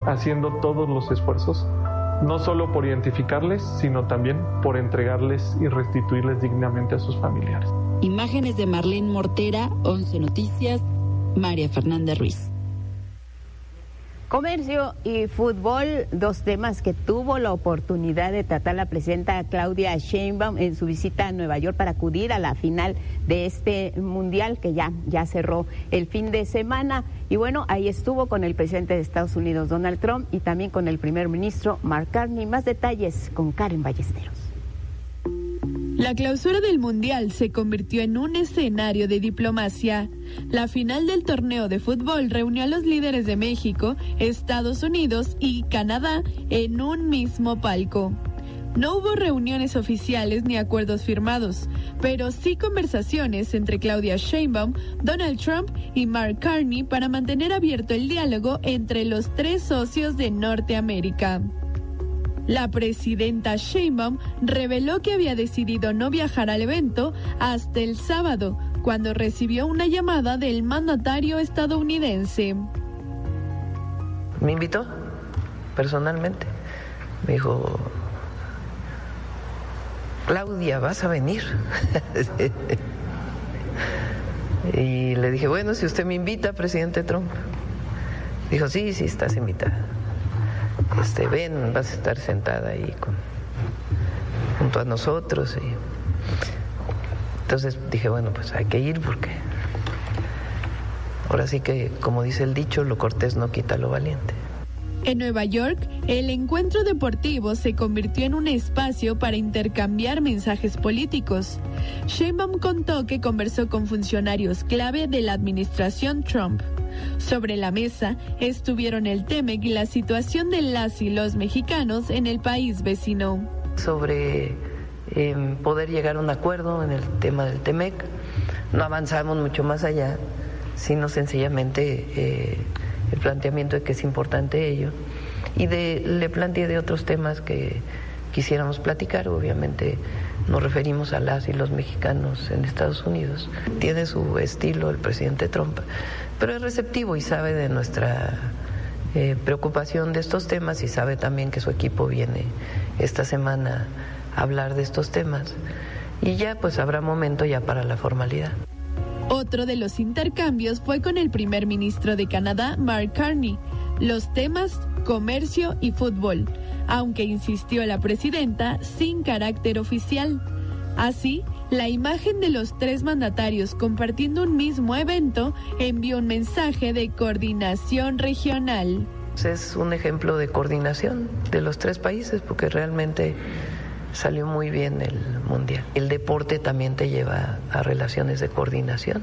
haciendo todos los esfuerzos, no solo por identificarles, sino también por entregarles y restituirles dignamente a sus familiares. Imágenes de Marlene Mortera, 11 Noticias, María Fernanda Ruiz. Comercio y fútbol, dos temas que tuvo la oportunidad de tratar la presidenta Claudia Sheinbaum en su visita a Nueva York para acudir a la final de este mundial que ya cerró el fin de semana. Y bueno, ahí estuvo con el presidente de Estados Unidos, Donald Trump, y también con el primer ministro, Mark Carney. Más detalles con Karen Ballesteros. La clausura del Mundial se convirtió en un escenario de diplomacia. La final del torneo de fútbol reunió a los líderes de México, Estados Unidos y Canadá en un mismo palco. No hubo reuniones oficiales ni acuerdos firmados, pero sí conversaciones entre Claudia Sheinbaum, Donald Trump y Mark Carney para mantener abierto el diálogo entre los tres socios de Norteamérica. La presidenta Sheinbaum reveló que había decidido no viajar al evento hasta el sábado, cuando recibió una llamada del mandatario estadounidense. Me invitó personalmente. Me dijo: Claudia, ¿vas a venir? Y le dije: bueno, si usted me invita, presidente Trump. Dijo: sí, estás invitada. Ven, vas a estar sentada ahí junto a nosotros. Y entonces dije: bueno, pues hay que ir, porque ahora sí que, como dice el dicho, lo cortés no quita lo valiente. En Nueva York, el encuentro deportivo se convirtió en un espacio para intercambiar mensajes políticos. Sheinbaum contó que conversó con funcionarios clave de la administración Trump. Sobre la mesa estuvieron el TEMEC y la situación de las y los mexicanos en el país vecino. Sobre poder llegar a un acuerdo en el tema del TEMEC, no avanzamos mucho más allá, sino sencillamente el planteamiento de que es importante ello, y le planteé de otros temas que quisiéramos platicar. Obviamente nos referimos a las y los mexicanos en Estados Unidos. Tiene su estilo el presidente Trump, pero es receptivo y sabe de nuestra preocupación de estos temas, y sabe también que su equipo viene esta semana a hablar de estos temas, y ya pues habrá momento ya para la formalidad. Otro de los intercambios fue con el primer ministro de Canadá, Mark Carney. Los temas: comercio y fútbol, aunque insistió la presidenta, sin carácter oficial. Así, la imagen de los tres mandatarios compartiendo un mismo evento envió un mensaje de coordinación regional. Es un ejemplo de coordinación de los tres países, porque realmente salió muy bien el mundial. El deporte también te lleva a relaciones de coordinación.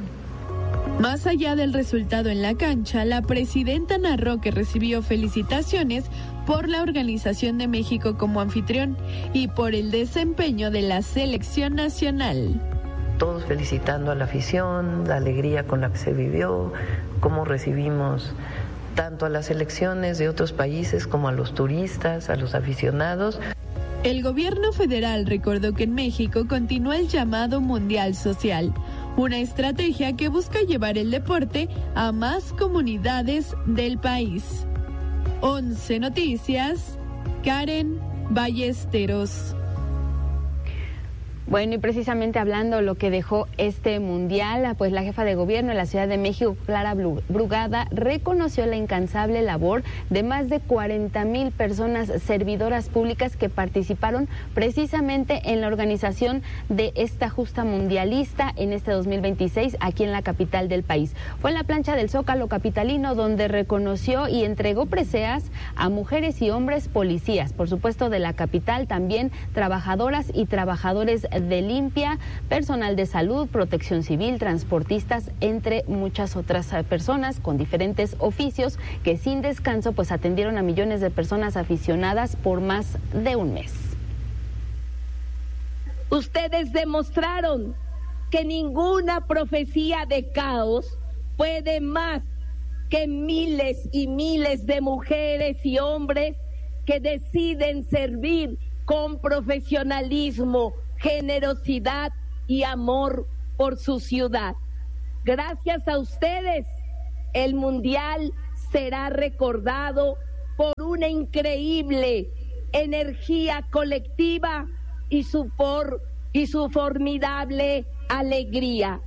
Más allá del resultado en la cancha, la presidenta narró que recibió felicitaciones por la organización de México como anfitrión y por el desempeño de la selección nacional. Todos felicitando a la afición, la alegría con la que se vivió, cómo recibimos tanto a las selecciones de otros países como a los turistas, a los aficionados. El gobierno federal recordó que en México continúa el llamado Mundial Social, una estrategia que busca llevar el deporte a más comunidades del país. 11 Noticias, Karen Ballesteros. Bueno, y precisamente hablando de lo que dejó este mundial, pues la jefa de gobierno de la Ciudad de México, Clara Brugada, reconoció la incansable labor de más de 40,000 personas servidoras públicas que participaron precisamente en la organización de esta justa mundialista en este 2026 aquí en la capital del país. Fue en la plancha del Zócalo capitalino donde reconoció y entregó preseas a mujeres y hombres policías, por supuesto de la capital, también trabajadoras y trabajadores de limpia, personal de salud, protección civil, transportistas, entre muchas otras personas con diferentes oficios que sin descanso pues atendieron a millones de personas aficionadas por más de un mes. Ustedes demostraron que ninguna profecía de caos puede más que miles y miles de mujeres y hombres que deciden servir con profesionalismo, generosidad y amor por su ciudad. Gracias a ustedes, el Mundial será recordado por una increíble energía colectiva y su formidable alegría.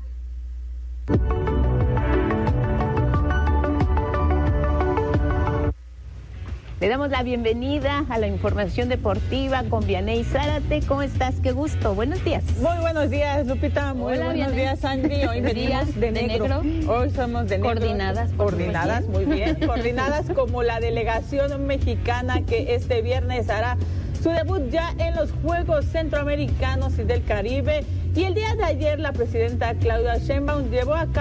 Le damos la bienvenida a la información deportiva con Vianey Zárate. ¿Cómo estás? Qué gusto. Buenos días. Muy buenos días, Lupita. Muy Hola, buenos Vianey. días, Sandri. Hoy venimos de negro. Hoy somos de negro. Coordinadas. Muy bien. Coordinadas como la delegación mexicana que este viernes hará su debut ya en los Juegos Centroamericanos y del Caribe. Y el día de ayer la presidenta Claudia Sheinbaum llevó a cabo